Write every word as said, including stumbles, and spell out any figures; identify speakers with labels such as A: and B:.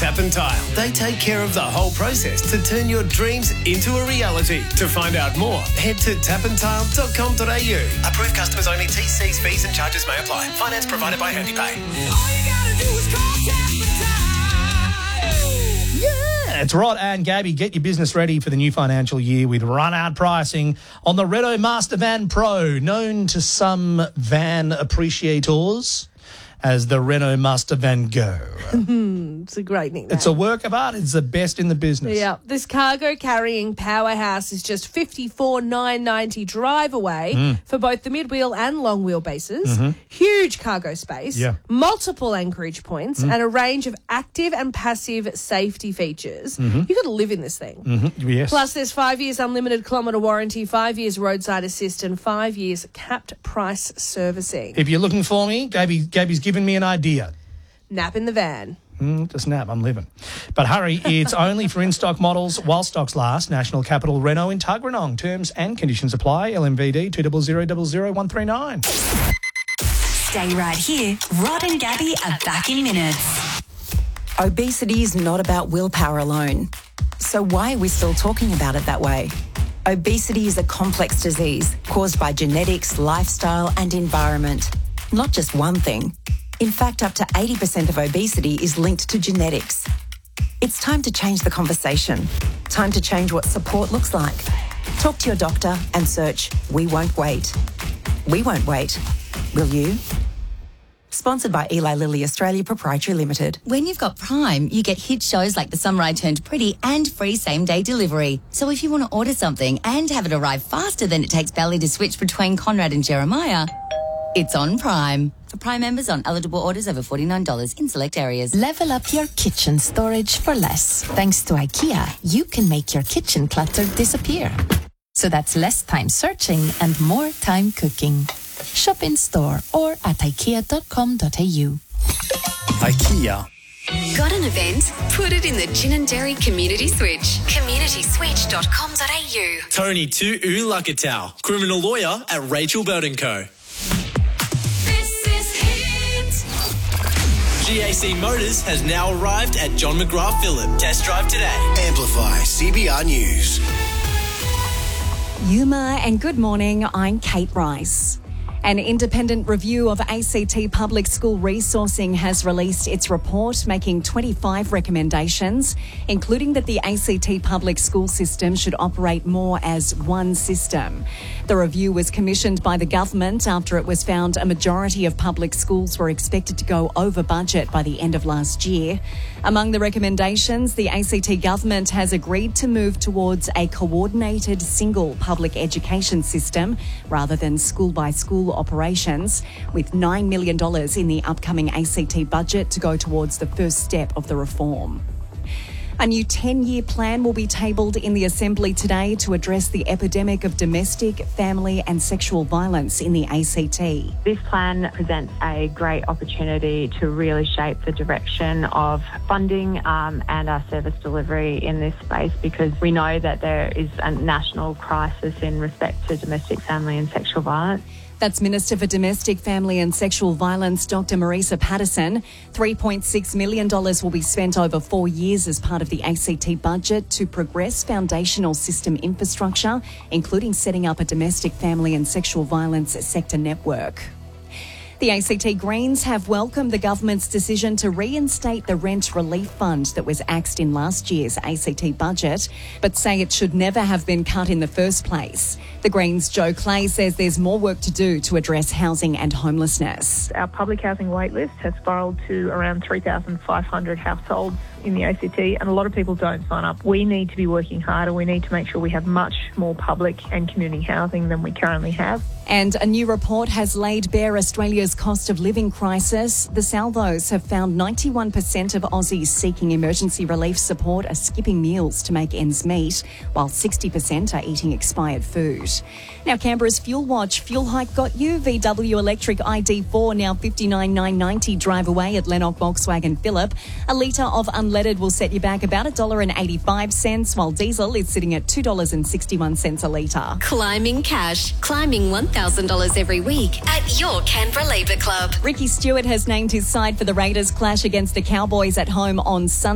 A: Tap and Tile. They take care of the whole process to turn your dreams into a reality. To find out more, head to tap and tile dot com dot a u. Approved customers only. T Cs, fees and charges may apply. Finance provided by HandyPay.
B: All you gotta do is call Tap and Tile.
C: Yeah, it's Rod and Gabby. Get your business ready for the new financial year with run-out pricing on the Renault Master Van Pro, known to some van appreciators as the Renault Master Van Go.
D: It's a great nickname.
C: It's a work of art. It's the best in the business.
D: Yeah, this cargo carrying powerhouse is just fifty-four thousand nine hundred ninety drive away
C: Mm.
D: for both the mid-wheel and long-wheel bases.
C: Mhm.
D: Huge cargo space,
C: Yeah.
D: multiple anchorage points,
C: Mm.
D: and a range of active and passive safety features.
C: Mhm.
D: You've got to live in this thing.
C: Mm-hmm. Yes.
D: Plus, there's five years unlimited kilometre warranty, five years roadside assist, and five years capped price servicing.
C: If you're looking for me, Gabby, Gabby's given me an idea.
D: Nap in the van.
C: Mm, just nap, I'm living. But hurry, it's only for in-stock models while stocks last. National Capital Renault in Tuggeranong. Terms and conditions apply. L M V D two zero zero zero zero one three nine.
E: Stay right here. Rod and Gabby are back in minutes.
F: Obesity is not about willpower alone. So why are we still talking about it that way? Obesity is a complex disease caused by genetics, lifestyle and environment. Not just one thing. In fact, up to eighty percent of obesity is linked to genetics. It's time to change the conversation. Time to change what support looks like. Talk to your doctor and search We Won't Wait. We won't wait. Will you? Sponsored by Eli Lilly Australia Proprietary Limited.
E: When you've got Prime, you get hit shows like The Summer I Turned Pretty and free same-day delivery. So if you want to order something and have it arrive faster than it takes Belly to switch between Conrad and Jeremiah, it's on Prime. For Prime members on eligible orders over forty-nine dollars in select areas.
G: Level up your kitchen storage for less. Thanks to IKEA, you can make your kitchen clutter disappear. So that's less time searching and more time cooking. Shop in store or at ikea dot com dot a u.
H: IKEA.
I: Got an event? Put it in the Gin and Dairy Community Switch. community switch dot com dot a u.
H: Tony Tu U Lakatau, criminal lawyer at Rachel Bird and Co. G A C Motors has now arrived at John McGrath Phillip. Test drive today.
A: Amplify C B R News.
J: Yuma and good morning, I'm Kate Rice. An independent review of A C T Public School Resourcing has released its report, making twenty-five recommendations, including that the A C T public school system should operate more as one system. The review was commissioned by the government after it was found a majority of public schools were expected to go over budget by the end of last year. Among the recommendations, the A C T government has agreed to move towards a coordinated single public education system rather than school-by-school operations, with nine million dollars in the upcoming A C T budget to go towards the first step of the reform. A new ten-year plan will be tabled in the Assembly today to address the epidemic of domestic, family and sexual violence in the A C T.
K: This plan presents a great opportunity to really shape the direction of funding um, and our service delivery in this space, because we know that there is a national crisis in respect to domestic, family and sexual violence.
J: That's Minister for Domestic, Family and Sexual Violence, Doctor Marisa Patterson. three point six million dollars will be spent over four years as part of the A C T budget to progress foundational system infrastructure, including setting up a domestic, family and sexual violence sector network. The A C T Greens have welcomed the government's decision to reinstate the rent relief fund that was axed in last year's A C T budget, but say it should never have been cut in the first place. The Greens' Joe Clay says there's more work to do to address housing and homelessness.
L: Our public housing wait list has spiralled to around three thousand five hundred households in the A C T, and a lot of people don't sign up. We need to be working harder. We need to make sure we have much more public and community housing than we currently have.
J: And a new report has laid bare Australia's cost of living crisis. The Salvos have found ninety-one percent of Aussies seeking emergency relief support are skipping meals to make ends meet, while sixty percent are eating expired food. Now, Canberra's Fuel Watch fuel hike got you. V W Electric I D four now fifty-nine thousand nine hundred ninety drive away at Lennox Volkswagen Phillip. A litre of unleaded will set you back about one dollar eighty-five, while diesel is sitting at two dollars sixty-one a litre.
I: Climbing cash. Climbing one thousand dollars every week at your Canberra Labour Club.
J: Ricky Stewart has named his side for the Raiders clash against the Cowboys at home on Sunday.